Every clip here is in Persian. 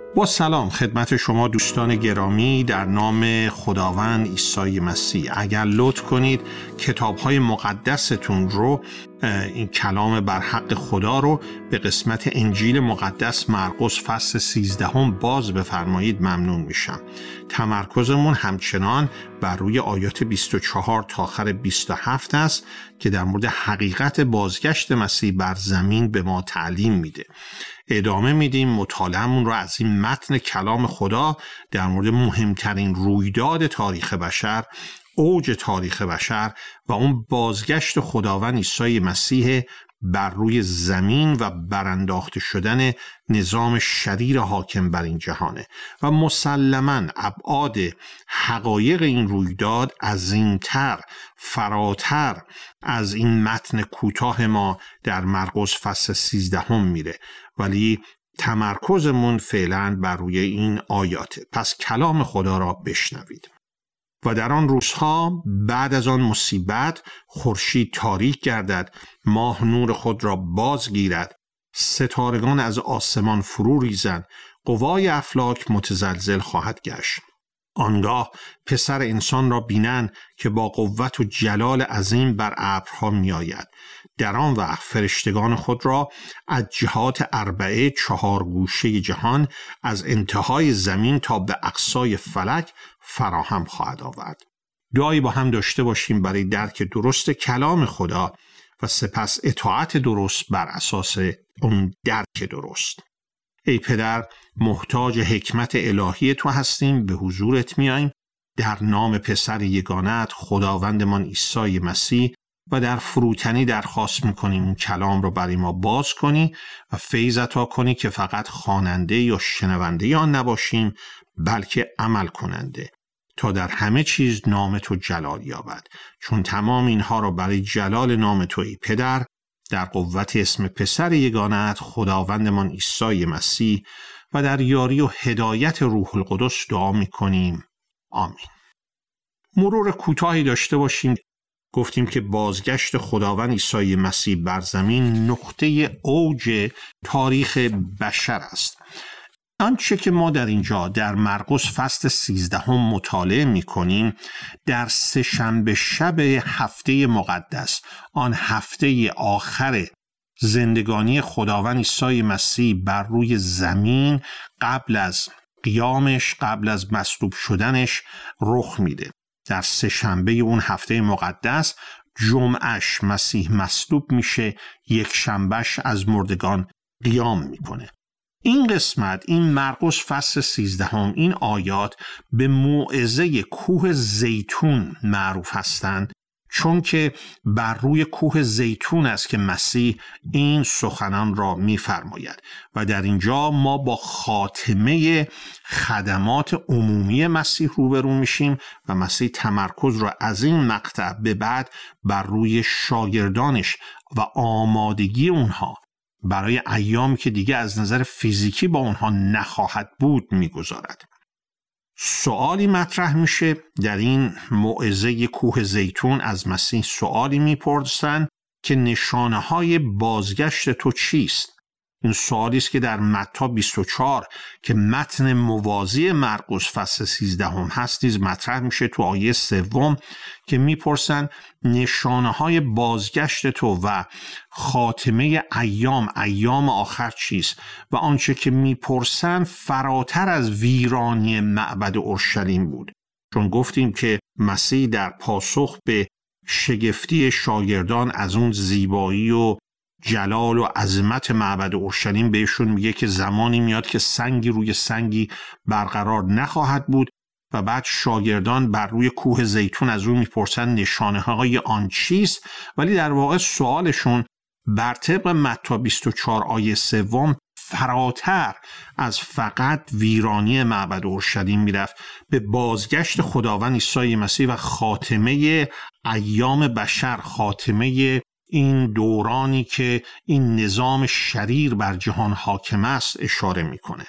با سلام خدمت شما دوستان گرامی در نام خداوند عیسی مسیح. اگر لطف کنید کتاب‌های مقدستون رو، این کلام بر حق خدا رو به قسمت انجیل مقدس مرقس فصل 13 باز بفرمایید ممنون میشم. تمرکزمون همچنان بر روی آیات 24 تا آخر 27 است که در مورد حقیقت بازگشت مسیح بر زمین به ما تعلیم میده. ادامه میدیم مطالعه‌مون رو از این متن کلام خدا در مورد مهمترین رویداد تاریخ بشر، اوج تاریخ بشر و اون بازگشت خداوند عیسی مسیح بر روی زمین و برانداخته شدن نظام شریر حاکم بر این جهانه و مسلماً ابعاد حقایق این رویداد عظیم‌تر، فراتر از این متن کوتاه ما در مرقس فصل 13 میره، ولی تمرکزمون فعلاً بر روی این آیاته. پس کلام خدا را بشنوید. و در آن روزها بعد از آن مصیبت خورشید تاریک گردد، ماه نور خود را بازگیرد، ستارگان از آسمان فرو ریزند، قوای افلاک متزلزل خواهد گشت. آنگاه پسر انسان را بینند که با قوت و جلال عظیم بر ابرها می آید. در آن وقت فرشتگان خود را از جهات اربعه 4 گوشه جهان از انتهای زمین تا به اقصای فلک فراهم خواهد آورد. دعایی با هم داشته باشیم برای درک درست کلام خدا و سپس اطاعت درست بر اساس اون درک درست. ای پدر، محتاج حکمت الهی تو هستیم، به حضورت میاییم در نام پسر یگانه‌ات خداوندمان عیسی مسیح و در فروتنی درخواست میکنیم اون کلام رو برای ما باز کنی و فیض عطا کنی که فقط خواننده یا شنونده آن نباشیم بلکه عمل کننده، تا در همه چیز نام تو جلال یابد. چون تمام اینها را برای جلال نام تو ای پدر در قوت اسم پسر یگانه‌ات خداوندمان عیسی مسیح و در یاری و هدایت روح القدس دعا میکنیم. آمین. مرور کوتاهی داشته باشیم. گفتیم که بازگشت خداوند عیسی مسیح بر زمین نقطه اوج تاریخ بشر است. آنچه که ما در اینجا در مرقس فصل 13 مطالعه می‌کنیم در سه‌شنبه شب هفته مقدس، آن هفته آخر زندگانی خداوند عیسی مسیح بر روی زمین قبل از قیامش، قبل از مصلوب شدنش رخ میده. در سه‌شنبه اون هفته مقدس جمعهش مسیح مصلوب میشه، یک شنبهش از مردگان قیام میکنه. این قسمت، این مرقس فصل 13 این آیات به موعظه کوه زیتون معروف هستند، چون که بر روی کوه زیتون است که مسیح این سخنان را می‌فرماید و در اینجا ما با خاتمه خدمات عمومی مسیح روبرو میشیم و مسیح تمرکز را از این مقطع به بعد بر روی شاگردانش و آمادگی اونها برای ایامی که دیگه از نظر فیزیکی با اونها نخواهد بود میگذارد. سوالی مطرح میشه در این موعظه کوه زیتون. از مسیح سوالی میپرسن که نشانه های بازگشت تو چیست؟ این سوالی است که در متی 24 که متن موازی مرقس فصل 13 هست نیز مطرح میشه. تو آیه 3 که میپرسن نشانه های بازگشت تو و خاتمه ایام آخر چیست؟ و آنچه که میپرسن فراتر از ویرانی معبد اورشلیم بود، چون گفتیم که مسیح در پاسخ به شگفتی شاگردان از اون زیبایی و جلال و عظمت معبد اورشلیم بهشون میگه که زمانی میاد که سنگی روی سنگی برقرار نخواهد بود و بعد شاگردان بر روی کوه زیتون از اون میپرسن نشانه های آن چیست، ولی در واقع سوالشون بر طبق متی 24 آیه 3 فراتر از فقط ویرانی معبد اورشلیم میرفت به بازگشت خداوند عیسی مسیح و خاتمه ایام بشر، خاتمه این دورانی که این نظام شریر بر جهان حاکم است اشاره میکنه.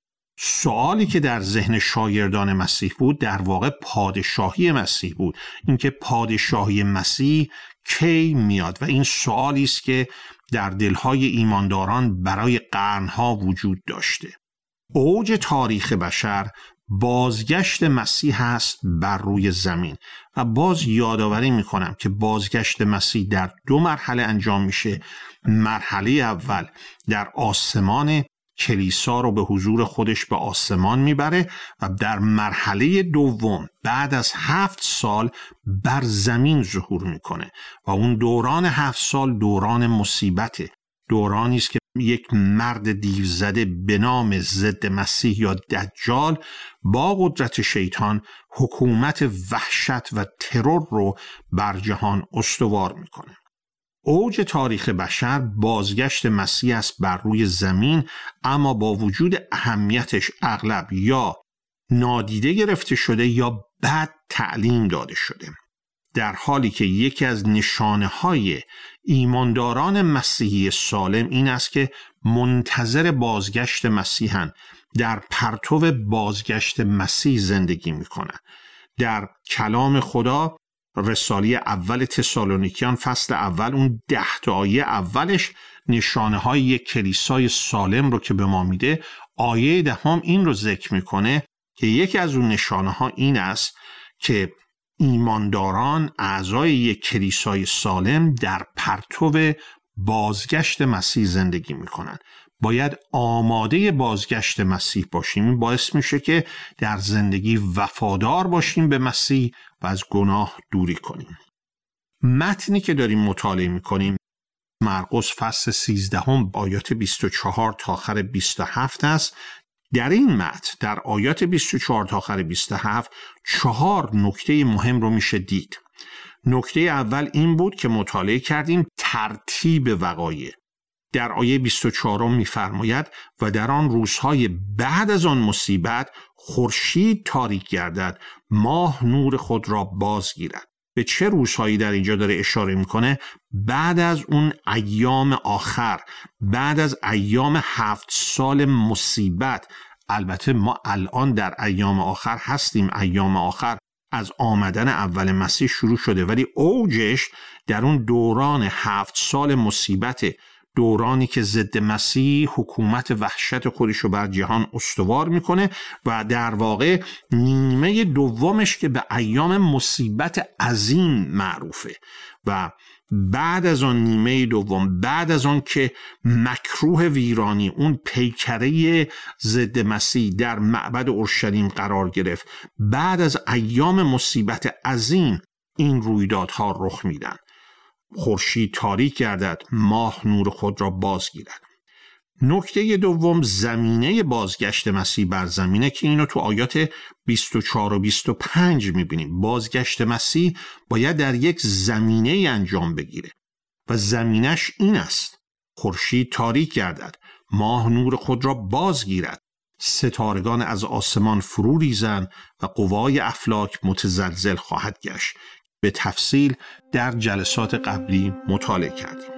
سوالی که در ذهن شاگردان مسیح بود در واقع پادشاهی مسیح بود، اینکه پادشاهی مسیح کی میاد، و این سوالی است که در دلهای ایمانداران برای قرنها وجود داشته. اوج تاریخ بشر بازگشت مسیح است بر روی زمین. و باز یادآوری میکنم که بازگشت مسیح در 2 مرحله انجام میشه. مرحله اول در آسمان، کلیسا رو به حضور خودش به آسمان میبره، و در مرحله دوم بعد از 7 سال بر زمین ظهور میکنه و اون دوران 7 سال دوران مصیبته. دورانی است که یک مرد دیوزده به نام ضد مسیح یا دجال با قدرت شیطان حکومت وحشت و ترور رو بر جهان استوار میکنه. اوج تاریخ بشر بازگشت مسیح است بر روی زمین، اما با وجود اهمیتش اغلب یا نادیده گرفته شده یا بد تعلیم داده شده. در حالی که یکی از نشانه‌های ایمانداران مسیحی سالم این است که منتظر بازگشت مسیحن، در پرتو بازگشت مسیح زندگی میکنن. در کلام خدا رساله اول تسالونیکیان فصل اول اون 10 آیه اولش نشانه‌های یک کلیسای سالم رو که به ما میده، آیه 10 این رو ذکر میکنه که یکی از اون نشانه‌ها این است که ایمانداران اعضای یک کلیسای سالم در پرتو بازگشت مسیح زندگی میکنن. باید آماده بازگشت مسیح باشیم. این باعث میشه که در زندگی وفادار باشیم به مسیح و از گناه دوری کنیم. متنی که داریم مطالعه میکنیم مرقس فصل 13 آیات 24 تا آخر 27 است. در این متن در آیات 24 تا آخر 27 4 نکته مهم رو میشه دید. نکته اول این بود که مطالعه کردیم ترتیب وقایع. در آیه 24 میفرماید و در آن روزهای بعد از آن مصیبت خورشید تاریک گردد، ماه نور خود را بازگیرد. به چه روزهایی در اینجا داره اشاره میکنه؟ بعد از اون ایام آخر، بعد از ایام 7 سال مصیبت. البته ما الان در ایام آخر هستیم. ایام آخر از آمدن اول مسیح شروع شده، ولی اوجش در اون دوران 7 سال مصیبت، دورانی که ضد مسیح حکومت وحشت خودش رو بر جهان استوار میکنه و در واقع نیمه دومش که به ایام مصیبت عظیم معروفه. و بعد از آن نیمه دوم، بعد از آن که مکروه ویرانی، اون پیکره ضد مسیح در معبد اورشلیم قرار گرفت، بعد از ایام مصیبت عظیم این رویدادها رخ میدن. خورشید تاریک گردد، ماه نور خود را بازگیرد. نکته دوم زمینه بازگشت مسیح بر زمینه که اینو تو آیات 24 و 25 میبینیم. بازگشت مسیح باید در یک زمینه انجام بگیره و زمینش این است: خورشید تاریک گردد، ماه نور خود را بازگیرد، ستارگان از آسمان فرو ریزند و قوای افلاک متزلزل خواهد گشت. به تفصیل در جلسات قبلی مطالعه کردیم.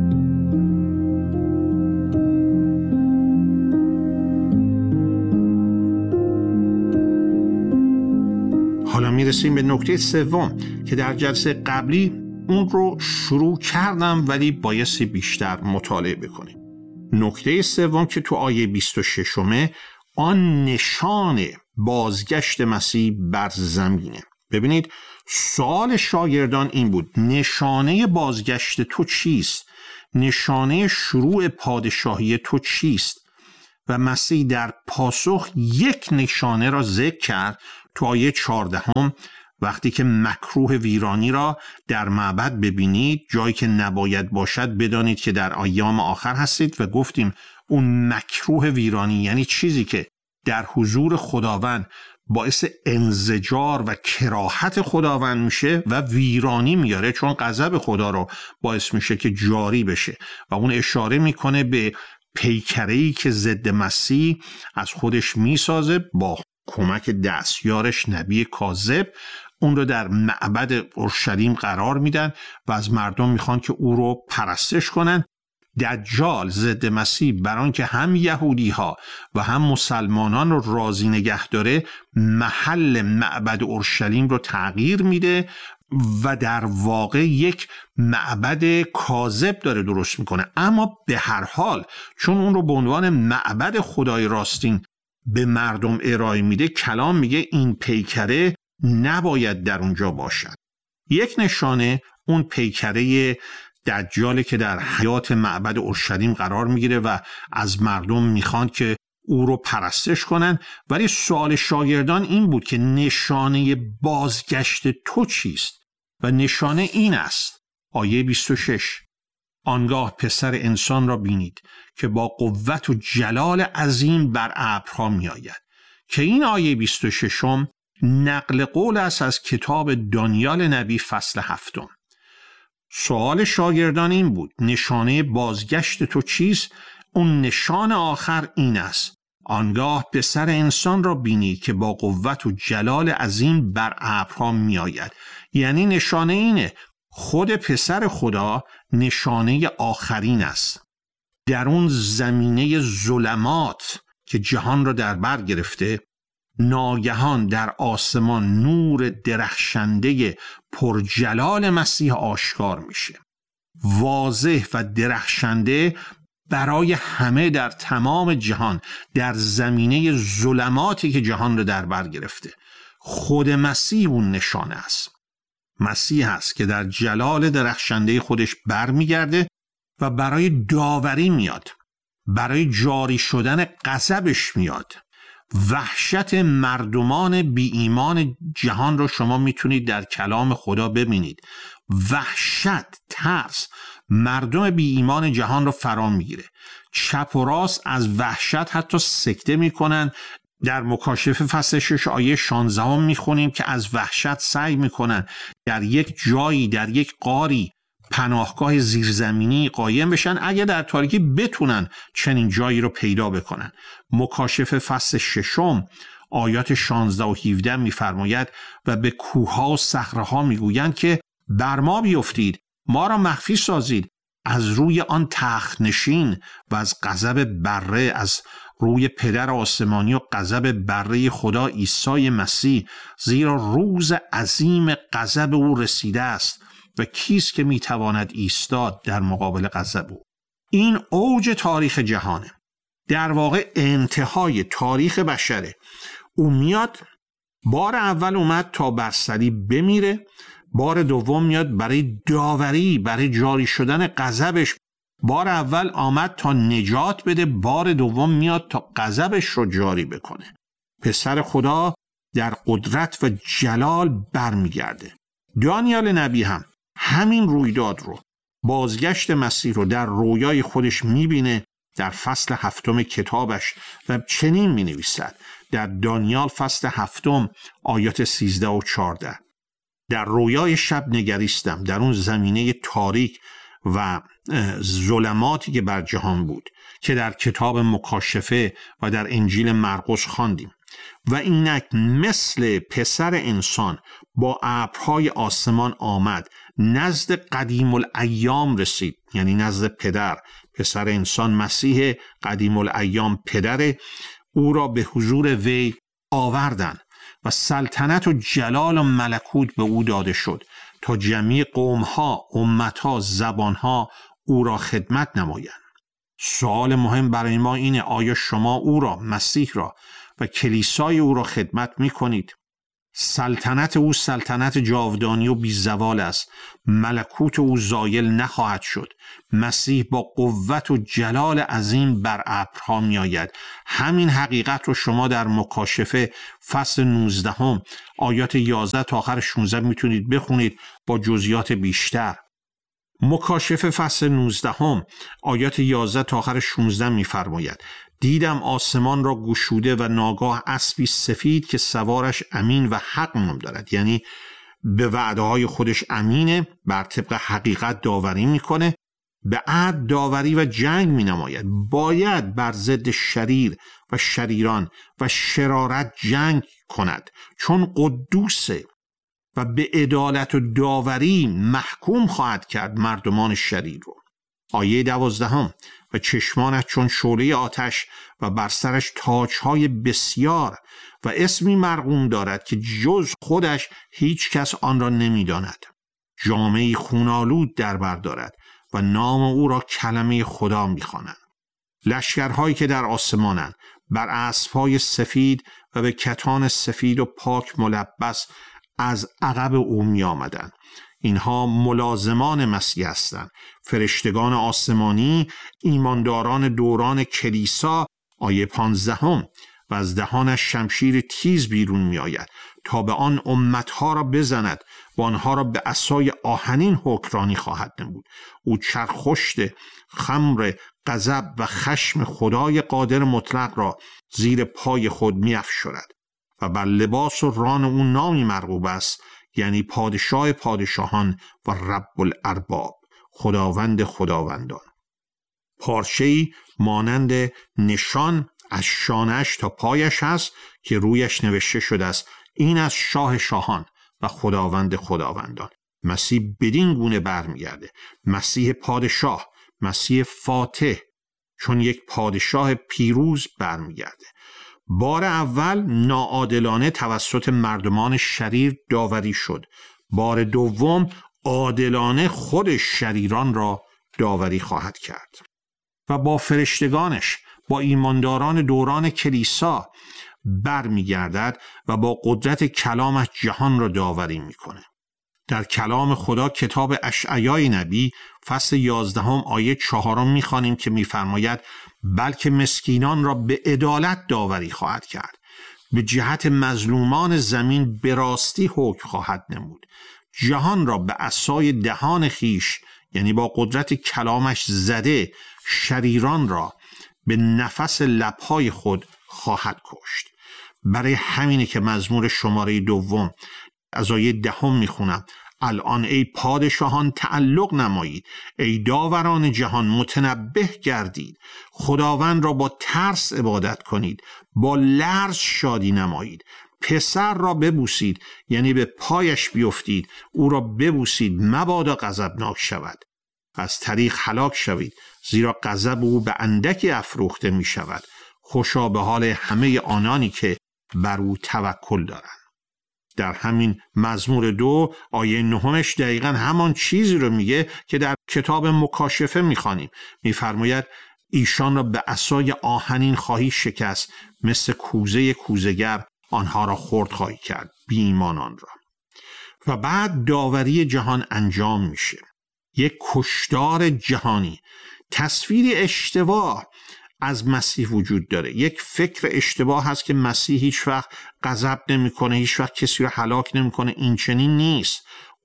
حالا میرسیم به نکته سوم که در جلسه قبلی اون رو شروع کردم ولی بایستی بیشتر مطالعه بکنیم. نکته سوم که تو آیه 26 آن نشان بازگشت مسیح بر زمینه. ببینید سوال شاگردان این بود: نشانه بازگشت تو چیست؟ نشانه شروع پادشاهی تو چیست؟ و مسیح در پاسخ یک نشانه را ذکر کرد تو آیه 14: وقتی که مکروه ویرانی را در معبد ببینید، جایی که نباید باشد، بدانید که در ایام آخر هستید. و گفتیم اون مکروه ویرانی یعنی چیزی که در حضور خداوند باعث انزجار و کراهت خداوند میشه و ویرانی میاره، چون غضب خدا رو باعث میشه که جاری بشه. و اون اشاره میکنه به پیکره‌ای که ضد مسیح از خودش میسازه با کمک دستیارش نبی کاذب. اون رو در معبد اورشلیم قرار میدن و از مردم میخوان که او رو پرستش کنن. دجال ضد مسیح بران که هم یهودی ها و هم مسلمانان رو راضی نگه داره، محل معبد اورشلیم رو تغییر میده و در واقع یک معبد کاذب داره درست میکنه. اما به هر حال چون اون رو به عنوان معبد خدای راستین به مردم ارائه میده، کلام میگه این پیکره نباید در اونجا باشد. یک نشانه اون پیکره دجاله که در حیاط معبد اورشلیم قرار میگیره و از مردم میخوان که او رو پرستش کنن. ولی سوال شاگردان این بود که نشانه بازگشت تو چیست؟ و نشانه این است. آیه 26: آنگاه پسر انسان را بینید که با قوت و جلال عظیم بر ابرها می آید. که این آیه 26 نقل قول است از کتاب دانیال نبی فصل 7. سوال شاگردان این بود: نشانه بازگشت تو چیست؟ اون نشان آخر این است: آنگاه پسر انسان را بینی که با قوت و جلال عظیم بر ابرها می آید. یعنی نشانه اینه، خود پسر خدا نشانه آخرین است. در اون زمینه ظلمات که جهان را در بر گرفته، ناگهان در آسمان نور درخشنده پرجلال مسیح آشکار میشه، واضح و درخشنده برای همه در تمام جهان، در زمینه ظلماتی که جهان را در بر گرفته. خود مسیح اون نشانه است. مسیح است که در جلال درخشنده خودش برمیگرده و برای داوری میاد، برای جاری شدن غضبش میاد. وحشت مردمان بی ایمان جهان رو شما میتونید در کلام خدا ببینید. وحشت، ترس مردم بی ایمان جهان رو فرا میگیره. چپ و راست از وحشت حتی سکته میکنن. در مکاشفه فصل 6 آیه 16 میخونیم که از وحشت سعی میکنن در یک جایی، در یک غاری، پناهگاه زیرزمینی قایم بشن اگه در تاریکی بتونن چنین جایی رو پیدا بکنن. مکاشفه فصل 6 آیات 16 و 17 میفرماید: و به کوهها و صخره‌ها میگویند که بر ما بیفتید، ما را مخفی سازید از روی آن تخت نشین و از غضب بره، از روی پدر آسمانی و غضب بره خدا عیسی مسیح، زیرا روز عظیم غضب او رسیده است و کیست که میتواند ایستاد در مقابل غضب او. این اوج تاریخ جهانه، در واقع انتهای تاریخ بشره. او میاد، بار اول اومد تا بر صلیب بمیره، بار دوم میاد برای داوری، برای جاری شدن غضبش. بار اول آمد تا نجات بده، بار دوم میاد تا غضبش رو جاری بکنه. پسر خدا در قدرت و جلال برمیگرده. دانیال نبی هم همین رویداد رو، بازگشت مسیح رو در رویای خودش میبینه در فصل 7 کتابش و چنین مینویسد در دانیال فصل 7 آیات 13 و 14: در رویای شب نگریستم، در اون زمینه تاریک و ظلماتی که بر جهان بود که در کتاب مکاشفه و در انجیل مرقس خواندیم. و اینک مثل پسر انسان با ابرهای آسمان آمد، نزد قدیم الایام رسید، یعنی نزد پدر. پسر انسان مسیح قدیم الایام پدر، او را به حضور وی آوردن و سلطنت و جلال و ملکوت به او داده شد تا جمیع قومها، امتها، زبانها او را خدمت نمایند. سوال مهم برای ما اینه: آیا شما او را، مسیح را و کلیسای او را خدمت می کنید؟ سلطنت او سلطنت جاودانی و بی زوال است. ملکوت او زایل نخواهد شد. مسیح با قوت و جلال عظیم بر ابرها می آید. همین حقیقت رو شما در مکاشفه فصل 19 آیات 11 تا آخر 16 میتونید بخونید با جزئیات بیشتر. مکاشفه فصل 19 آیات 11 تا آخر 16 میفرماید: دیدم آسمان را گشوده و ناگاه اسبی سفید که سوارش امین و حق نام دارد، یعنی به وعده های خودش امینه، بر طبق حقیقت داوری میکنه، به عدل داوری و جنگ می نماید. باید بر ضد شریر و شریران و شرارت جنگ کند، چون قدوسه و به عدالت و داوری محکوم خواهد کرد مردمان شریر رو. آیه 12: و چشمانش چون شعله آتش و بر سرش تاجهای بسیار و اسمی مرقوم دارد که جز خودش هیچ کس آن را نمی داند. جامه‌ای خونالود در بر دارد و نام او را کلمه خدا می خوانند. لشکرهایی که در آسمانند بر اسب‌های سفید و به کتان سفید و پاک ملبس از عقب او می آمدند. اینها ملازمان مسیح هستند، فرشتگان آسمانی، ایمانداران دوران کلیسا. آیه 15 و از دهانش شمشیر تیز بیرون می آید تا به آن امتها را بزند و آنها را به عصای آهنین حکرانی خواهد نمود. او چرخشت خمر غضب و خشم خدای قادر مطلق را زیر پای خود می افشرد و بر لباس و ران او نامی مرغوب است، یعنی پادشاه پادشاهان و رب الارباب، خداوند خداوندان. پارچه‌ای مانند نشان از شانه‌اش تا پایش هست که رویش نوشته شده است: این از شاه شاهان و خداوند خداوندان. مسیح بدین گونه برمیگرده، مسیح پادشاه، مسیح فاتح، چون یک پادشاه پیروز برمیگرده. بار اول ناعادلانه توسط مردمان شریر داوری شد. بار دوم عادلانه خود شریران را داوری خواهد کرد و با فرشتگانش، با ایمانداران دوران کلیسا برمیگردد و با قدرت کلامش جهان را داوری میکنه. در کلام خدا کتاب اشعیای نبی فصل 11 آیه 4 میخوانیم که میفرماید: بلکه مسکینان را به عدالت داوری خواهد کرد، به جهت مظلومان زمین به راستی حکم خواهد نمود، جهان را به عصای دهان خیش، یعنی با قدرت کلامش زده، شریران را به نفس لبهای خود خواهد کشت. برای همینه که مزمور شماره 2 از آیه 10 میخونم: الان ای پادشاهان تعلق نمایید، ای داوران جهان متنبه گردید، خداوند را با ترس عبادت کنید، با لرز شادی نمایید. پسر را ببوسید، یعنی به پایش بیفتید، او را ببوسید، مبادا غضبناک شود. از طریق هلاک شوید، زیرا غضب او به اندکی افروخته می شود. خوشا به حال همه آنانی که بر او توکل دارند. در همین مزمور 2 آیه 9 دقیقاً همان چیزی رو میگه که در کتاب مکاشفه میخوانیم. میفرماید: ایشان را به عصای آهنین خواهی شکست، مثل کوزه کوزه‌گر آنها را خرد خواهی کرد، بی ایمانان را. و بعد داوری جهان انجام میشه، یک کشتار جهانی. تصویری اشتباه از مسیح وجود داره، یک فکر اشتباه هست که مسیح هیچ وقت غضب نمیکنه، هیچ وقت کسی رو هلاک نمیکنه. این چنین نیست.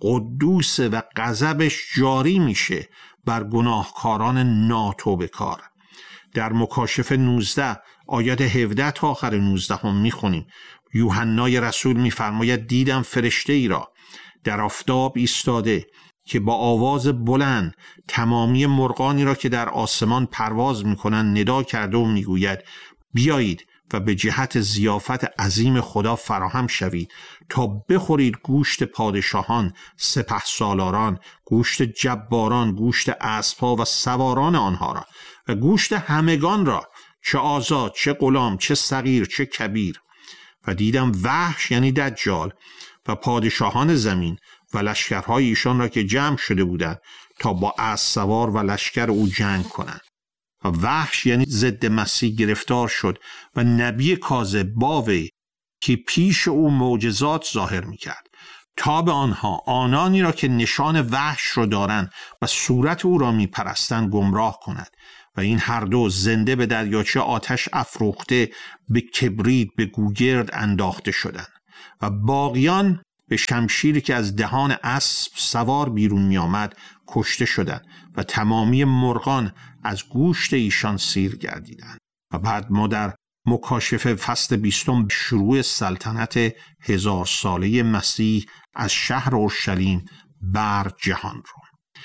قدوسه و غضبش جاری میشه بر گناهکاران ناتوبه کار. در مکاشفه 19 آیات 17 تا آخر 19 میخونیم: یوحنای رسول میفرماید: دیدم فرشته ای را در آفتاب ایستاده که با آواز بلند تمامی مرغانی را که در آسمان پرواز میکنند ندا کرده و میگوید: بیایید و به جهت ضیافت عظیم خدا فراهم شوید تا بخورید گوشت پادشاهان، سپهسالاران، گوشت جباران، گوشت اسبها و سواران آنها را و گوشت همگان را، چه آزاد، چه غلام، چه صغیر، چه کبیر. و دیدم وحش، یعنی دجال، و پادشاهان زمین و لشکرهای ایشان را که جمع شده بودند تا با اسب سوار و لشکر او جنگ کنند. و وحش یعنی ضد مسیح گرفتار شد و نبی کاذب با وی که پیش او معجزات ظاهر میکرد تا به آنها، آنانی را که نشان وحش را دارند و صورت او را میپرستند، گمراه کند. و این هر دو زنده به دریاچه آتش افروخته به کبریت به گوگرد انداخته شدند و باقیان به شمشیری که از دهان اسب سوار بیرون می آمد کشته شدند و تمامی مرغان از گوشت ایشان سیر گردیدند. و بعد ما در مکاشفه فصل 20 شروع سلطنت 1000 ساله مسیح از شهر اورشلیم بر جهان رو.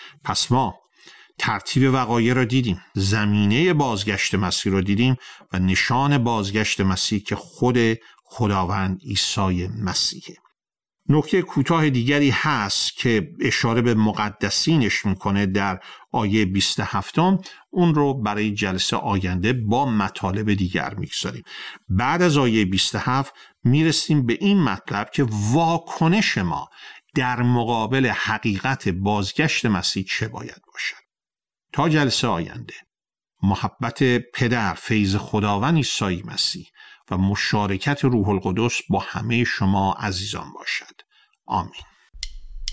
پس ما ترتیب وقایع را دیدیم، زمینه بازگشت مسیح را دیدیم و نشان بازگشت مسیح که خود خداوند عیسی مسیحه. نکته کوتاه دیگری هست که اشاره به مقدسینش میکنه در آیه 27. اون رو برای جلسه آینده با مطالب دیگر میگذاریم. بعد از آیه 27 میرسیم به این مطلب که واکنش ما در مقابل حقیقت بازگشت مسیح چه باید باشد. تا جلسه آینده، محبت پدر، فیض خداوند عیسی مسیح و مشارکت روح القدس با همه شما عزیزان باشد. آمین.